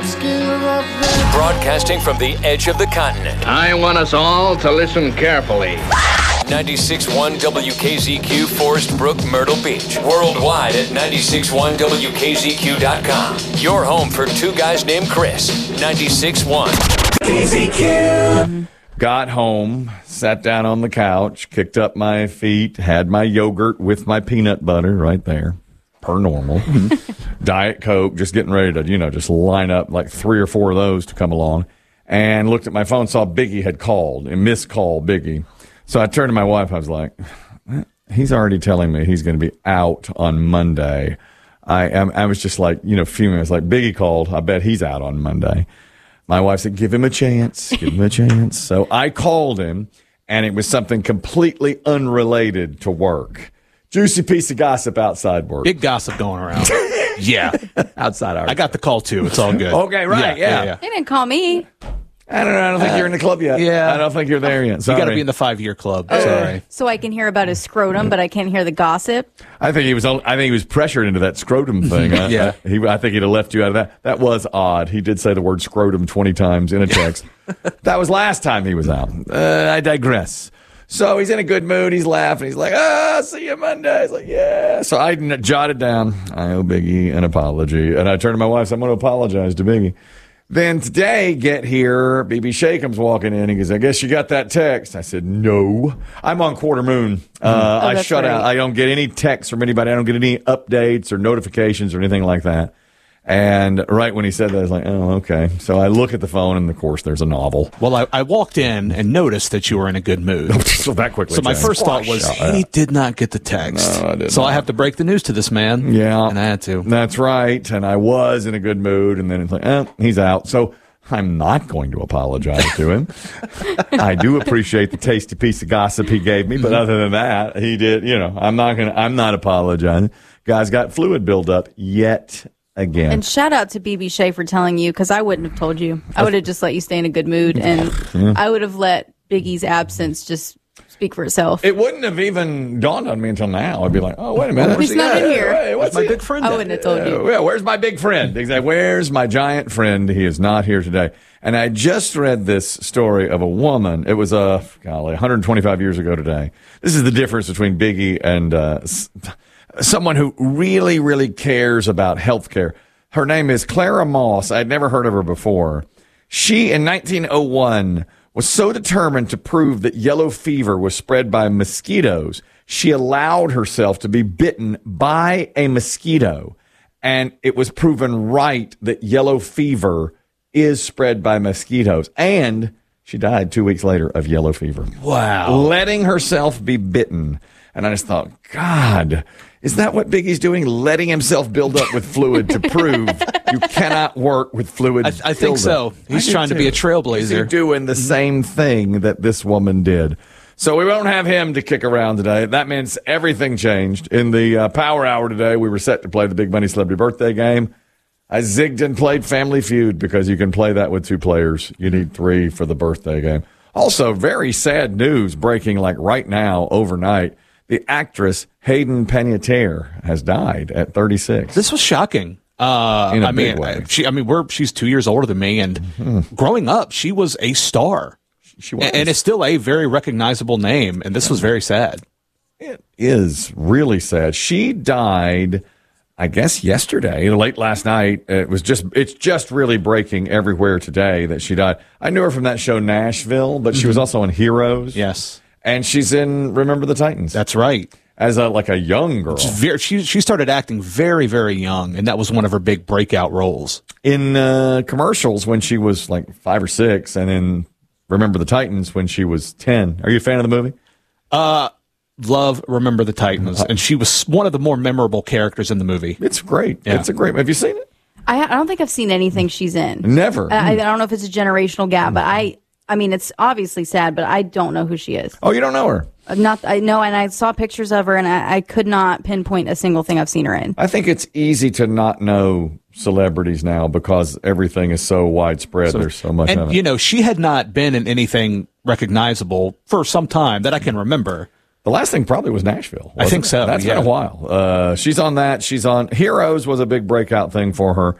Broadcasting from the edge of the continent. I want us all to listen carefully. 96.1 WKZQ, Forest Brook, Myrtle Beach. Worldwide at 96.1WKZQ.com. Your home for two guys named Chris. 96.1 KZQ. Got home, sat down on the couch, kicked up my feet, had my yogurt with my peanut butter right there, per normal. Diet Coke, just getting ready to, just line up like 3 or 4 of those to come along. And looked at my phone, saw Biggie had called, and missed call Biggie. So I turned to my wife, I was like, he's already telling me he's going to be out on Monday. I was just like, fuming. I was like, Biggie called, I bet he's out on Monday. My wife said, give him a chance, give him a chance. So I called him, and it was something completely unrelated to work. Juicy piece of gossip outside work. Big gossip going around. Yeah. Outside hours. I got the call, too. It's all good. Okay, right, yeah. He didn't call me. I don't think you're in the club yet. Yeah. I don't think you're there yet. Sorry. You got to be in the 5-year club. Sorry. So I can hear about his scrotum, but I can't hear the gossip. I think he was pressured into that scrotum thing. Yeah. I think he'd have left you out of that. That was odd. He did say the word scrotum 20 times in a text. That was last time he was out. I digress. So he's in a good mood. He's laughing. He's like, see you Monday. He's like, yeah. So I jotted down, I owe Biggie an apology. And I turned to my wife and said, I'm going to apologize to Biggie. Then today, get here, BB Shea comes walking in. He goes, I guess you got that text. I said, no. I'm on quarter moon. I shut out. I don't get any texts from anybody. I don't get any updates or notifications or anything like that. And right when he said that, I was like, oh, okay. So I look at the phone, and of course, there's a novel. Well, I walked in and noticed that you were in a good mood. So that quickly. So my first thought was, he did not get the text. No, I did so not. I have to break the news to this man. Yeah. And I had to. That's right. And I was in a good mood. And then it's like, he's out. So I'm not going to apologize to him. I do appreciate the tasty piece of gossip he gave me. But other than that, he did, I'm not apologizing. Guy's got fluid buildup yet again. And shout out to BB Shea for telling you, because I wouldn't have told you. I would have just let you stay in a good mood, and I would have let Biggie's absence just speak for itself. It wouldn't have even dawned on me until now. I'd be like, oh, wait a minute. He's not in here. Hey, what's my big friend? I wouldn't have told you. Yeah, where's my big friend? Exactly. Where's my giant friend? He is not here today. And I just read this story of a woman. It was 125 years ago today. This is the difference between Biggie and someone who really, really cares about healthcare. Her name is Clara Moss. I'd never heard of her before. She, in 1901, was so determined to prove that yellow fever was spread by mosquitoes, she allowed herself to be bitten by a mosquito. And it was proven right that yellow fever is spread by mosquitoes. And she died 2 weeks later of yellow fever. Wow. Letting herself be bitten. And I just thought, God, is that what Biggie's doing? Letting himself build up with fluid to prove you cannot work with fluid. I think so. He's trying to be a trailblazer. He's doing the same thing that this woman did. So we won't have him to kick around today. That means everything changed. In the Power Hour today, we were set to play the Big Money Celebrity Birthday Game. I zigged and played Family Feud because you can play that with 2 players. You need 3 for the birthday game. Also, very sad news breaking like right now, overnight. The actress Hayden Panettiere has died at 36. This was shocking. In a big way. She's 2 years older than me, and growing up, she was a star. She was. And it's still a very recognizable name, and this was very sad. It is really sad. She died, I guess, yesterday, late last night. It's just really breaking everywhere today that she died. I knew her from that show Nashville, but she was also in Heroes. Yes. And she's in Remember the Titans. That's right. As a young girl. She started acting very, very young, and that was one of her big breakout roles. In commercials when she was like 5 or 6, and in Remember the Titans when she was 10. Are you a fan of the movie? Love Remember the Titans, and she was one of the more memorable characters in the movie. It's great. Yeah. It's a great. Have you seen it? I don't think I've seen anything she's in. Never. I don't know if it's a generational gap, but I mean, it's obviously sad, but I don't know who she is. Oh, you don't know her? I know, and I saw pictures of her, and I could not pinpoint a single thing I've seen her in. I think it's easy to not know celebrities now because everything is so widespread. There's so much of it. And, she had not been in anything recognizable for some time that I can remember. The last thing probably was Nashville. I think so. That's been a while. She's on that. She's on Heroes was a big breakout thing for her.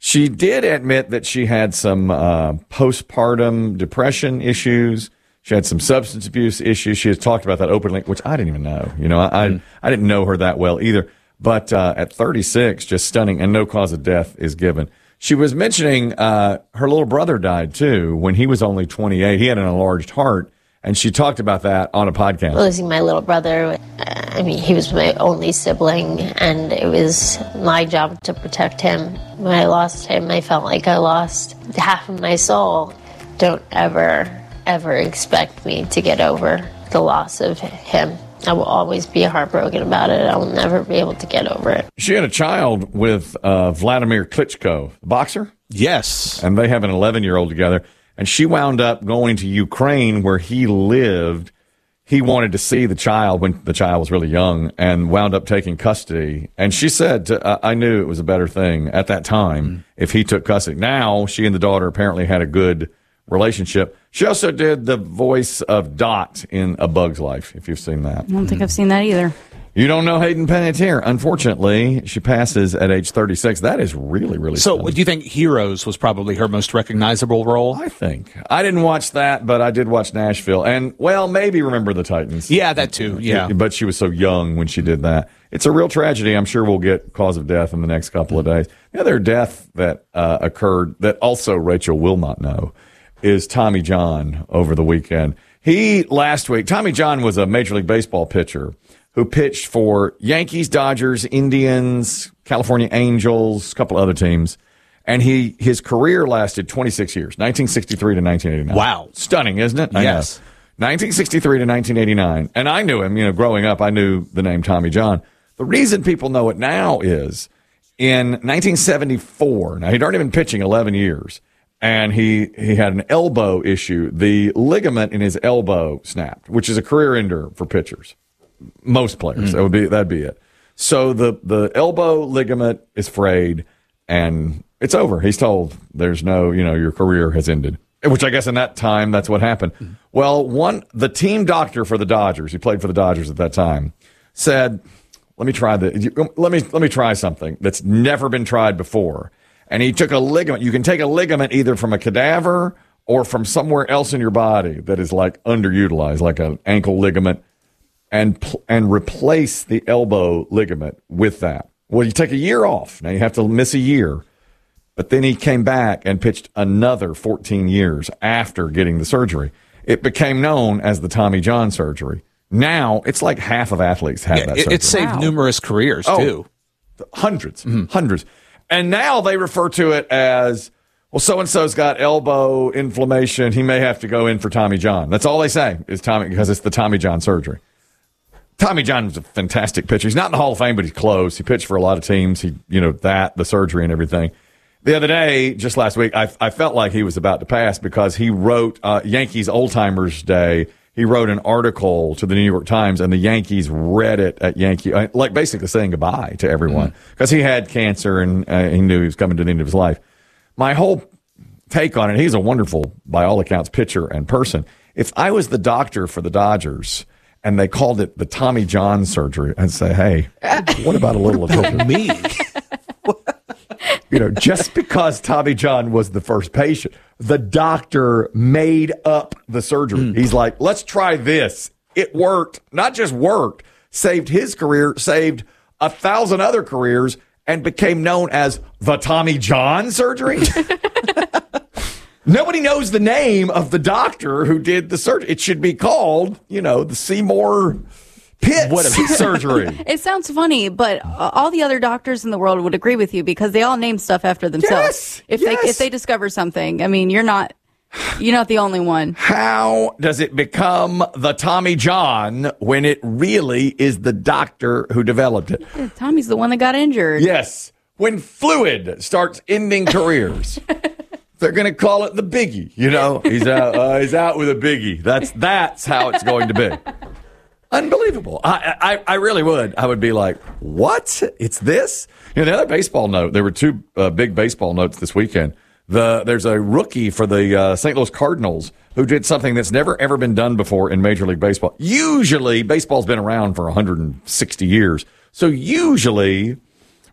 She did admit that she had some postpartum depression issues. She had some substance abuse issues. She has talked about that openly, which I didn't even know. I didn't know her that well either. But at 36, just stunning, and no cause of death is given. She was mentioning her little brother died, too, when he was only 28. He had an enlarged heart, and she talked about that on a podcast. Losing my little brother, he was my only sibling, and it was my job to protect him. When I lost him, I felt like I lost half of my soul. Don't ever expect me to get over the loss of him. I will always be heartbroken about it. I will never be able to get over it. She had a child with Vladimir Klitschko, the boxer. Yes. And they have an 11-year-old together. And she wound up going to Ukraine where he lived. He wanted to see the child when the child was really young and wound up taking custody. And she said, I knew it was a better thing at that time if he took custody. Now, she and the daughter apparently had a good relationship. She also did the voice of Dot in A Bug's Life, if you've seen that. I don't think I've seen that either. You don't know Hayden Panettiere. Unfortunately, she passes at age 36. That is really, really So, stunning. do you think Heroes was probably her most recognizable role? I think. I didn't watch that, but I did watch Nashville. And, well, maybe Remember the Titans. Yeah, that too. Yeah. But she was so young when she did that. It's a real tragedy. I'm sure we'll get cause of death in the next couple of days. The other death that occurred that also Rachel will not know is Tommy John over the weekend. Last week, Tommy John was a Major League Baseball pitcher who pitched for Yankees, Dodgers, Indians, California Angels, a couple other teams. And his career lasted 26 years, 1963 to 1989. Wow. Stunning, isn't it? Yes. 1963 to 1989. And I knew him, growing up, I knew the name Tommy John. The reason people know it now is in 1974, now he'd already been pitching 11 years, and he had an elbow issue. The ligament in his elbow snapped, which is a career ender for pitchers. Most players, that'd be it. So the elbow ligament is frayed, and it's over. He's told there's no, your career has ended. Which I guess in that time, that's what happened. Well, the team doctor for the Dodgers, he played for the Dodgers at that time, said, let me try let me try something that's never been tried before. And he took a ligament. You can take a ligament either from a cadaver or from somewhere else in your body that is like underutilized, like an ankle ligament, and replace the elbow ligament with that. Well, you take a year off. Now you have to miss a year. But then he came back and pitched another 14 years after getting the surgery. It became known as the Tommy John surgery. Now, it's like half of athletes have that surgery. It saved numerous careers, too. Hundreds. And now they refer to it as, well, so-and-so's got elbow inflammation. He may have to go in for Tommy John. That's all they say is Tommy, because it's the Tommy John surgery. Tommy John was a fantastic pitcher. He's not in the Hall of Fame, but he's close. He pitched for a lot of teams. The surgery and everything. The other day, just last week, I felt like he was about to pass because he wrote Yankees Old Timers Day. He wrote an article to the New York Times, and the Yankees read it at Yankee, like basically saying goodbye to everyone because he had cancer and he knew he was coming to the end of his life. My whole take on it, he's a wonderful, by all accounts, pitcher and person. If I was the doctor for the Dodgers and they called it the Tommy John surgery, I'd say, hey, what about a little attention? Me? Just because Tommy John was the first patient, the doctor made up the surgery. He's like, let's try this. It worked. Not just worked, saved his career, saved 1,000 other careers, and became known as the Tommy John surgery. Nobody knows the name of the doctor who did the surgery. It should be called, the Seymour Pitts surgery. It sounds funny, but all the other doctors in the world would agree with you because they all name stuff after themselves. If they discover something, you're not the only one. How does it become the Tommy John when it really is the doctor who developed it? Tommy's the one that got injured. Yes. When fluid starts ending careers, they're going to call it the biggie. He's out with a biggie. That's how it's going to be. Unbelievable. I really would. I would be like, what? It's this? The other baseball note, there were two big baseball notes this weekend. There's a rookie for the St. Louis Cardinals who did something that's never, ever been done before in Major League Baseball. Usually, baseball's been around for 160 years. So usually,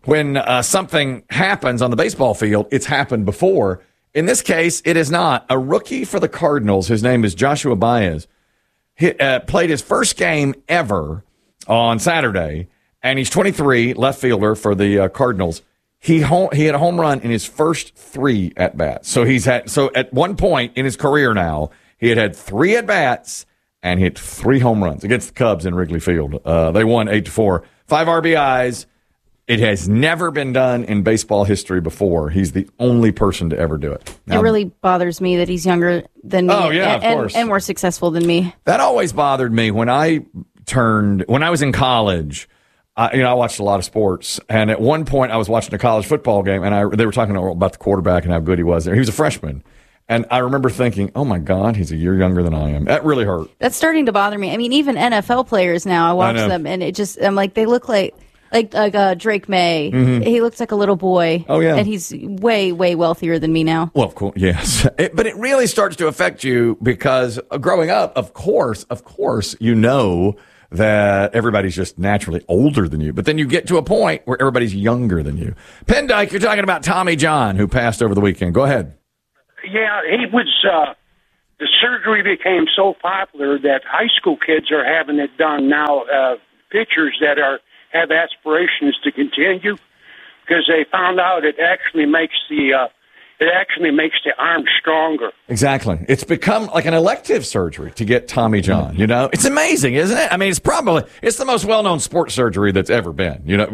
when something happens on the baseball field, it's happened before. In this case, it is not. A rookie for the Cardinals, his name is Joshua Baez, played his first game ever on Saturday, and he's 23, left fielder for the Cardinals. He had a home run in his first 3 at-bats. So at one point in his career now, he had 3 at-bats and hit 3 home runs against the Cubs in Wrigley Field. They won 8-4. 5 RBIs. It has never been done in baseball history before. He's the only person to ever do it. Now, it really bothers me that he's younger than me. Oh, yeah, of course. And more successful than me. That always bothered me when I was in college. I watched a lot of sports, and at one point I was watching a college football game, and they were talking about the quarterback and how good he was there. He was a freshman. And I remember thinking, oh, my God, he's a year younger than I am. That really hurt. That's starting to bother me. I mean, even NFL players now, I watch them, and I'm like, they look like Drake May. Mm-hmm. He looks like a little boy. Oh, yeah. And he's way, way wealthier than me now. Well, of course, yes. But it really starts to affect you because growing up, of course, you know that everybody's just naturally older than you. But then you get to a point where everybody's younger than you. Pendyke, you're talking about Tommy John, who passed over the weekend. Go ahead. Yeah, he was, the surgery became so popular that high school kids are having it done now, pitchers that have aspirations to continue, because they found out it actually makes the arm stronger. Exactly. It's become like an elective surgery to get Tommy John. You know, it's amazing, isn't it? I mean, it's the most well-known sports surgery that's ever been. You know,